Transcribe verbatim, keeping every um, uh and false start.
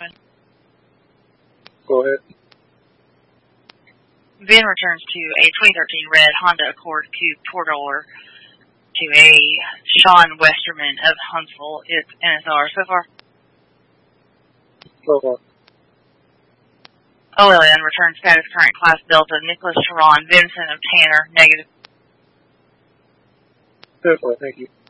Go ahead. VIN returns to a twenty thirteen red Honda Accord Coupe four-door to a Sean Westerman of Huntsville. It's N S R so far. So far. O L N return status current class Delta Nicholas Sharon Vincent of Tanner negative. So far, thank you.